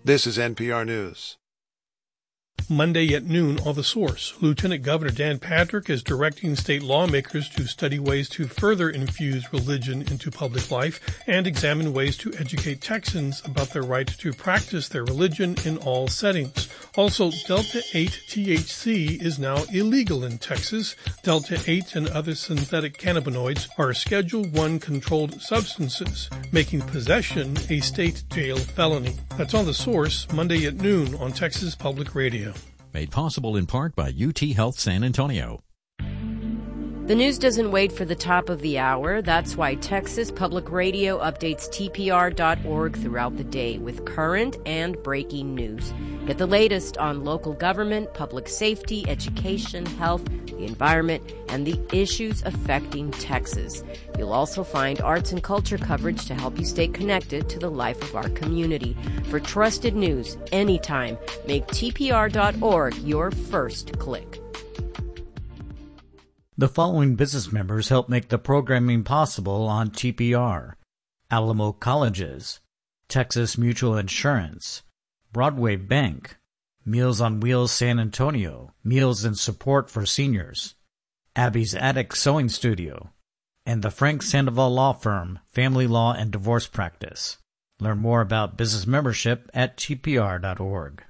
This is NPR News. Monday at noon on The Source, Lieutenant Governor Dan Patrick is directing state lawmakers to study ways to further infuse religion into public life and examine ways to educate Texans about their right to practice their religion in all settings. Also, Delta-8 THC is now illegal in Texas. Delta-8 and other synthetic cannabinoids are Schedule I controlled substances, making possession a state jail felony. That's on The Source, Monday at noon on Texas Public Radio. Made possible in part by UT Health San Antonio. The news doesn't wait for the top of the hour. That's why Texas Public Radio updates TPR.org throughout the day with current and breaking news. Get the latest on local government, public safety, education, health, the environment, and the issues affecting Texas. You'll also find arts and culture coverage to help you stay connected to the life of our community. For trusted news anytime, make TPR.org your first click. The following business members help make the programming possible on TPR: Alamo Colleges, Texas Mutual Insurance, Broadway Bank, Meals on Wheels San Antonio, Meals and Support for Seniors, Abby's Attic Sewing Studio, and the Frank Sandoval Law Firm, Family Law and Divorce Practice. Learn more about business membership at TPR.org.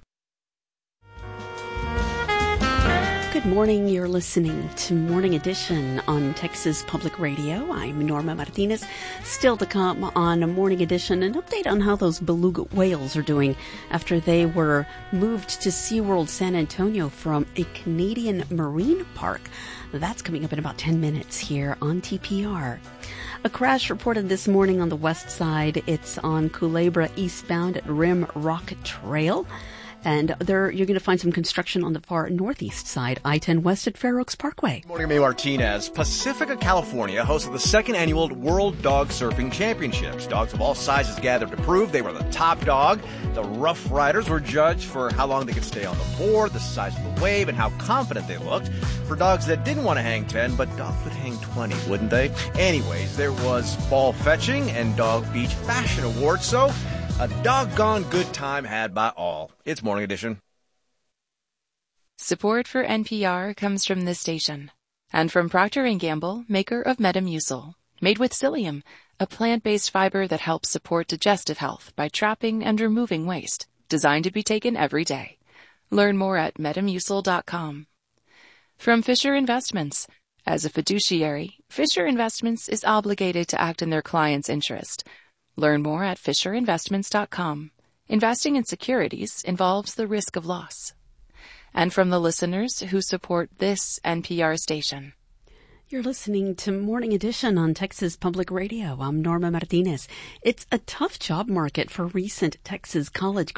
Good morning. You're listening to Morning Edition on Texas Public Radio. I'm Norma Martinez. Still to come on Morning Edition, an update on how those beluga whales are doing after they were moved to SeaWorld San Antonio from a Canadian marine park. That's coming up in about 10 minutes here on TPR. A crash reported this morning on the west side. It's on Culebra eastbound at Rim Rock Trail. And there, you're going to find some construction on the far northeast side, I-10 west at Fair Oaks Parkway. Good morning, May Martinez. Pacifica, California hosted the second annual World Dog Surfing Championships. Dogs of all sizes gathered to prove they were the top dog. The Rough Riders were judged for how long they could stay on the board, the size of the wave, and how confident they looked. For dogs that didn't want to hang 10, but dogs would hang 20, wouldn't they? Anyways, there was ball fetching and Dog Beach Fashion Awards, so a doggone good time had by all. It's Morning Edition. Support for NPR comes from this station and from Procter & Gamble, maker of Metamucil, made with psyllium, a plant-based fiber that helps support digestive health by trapping and removing waste, designed to be taken every day. Learn more at Metamucil.com. From Fisher Investments. As a fiduciary, Fisher Investments is obligated to act in their client's interest. Learn more at FisherInvestments.com. Investing in securities involves the risk of loss. And from the listeners who support this NPR station. You're listening to Morning Edition on Texas Public Radio. I'm Norma Martinez. It's a tough job market for recent Texas college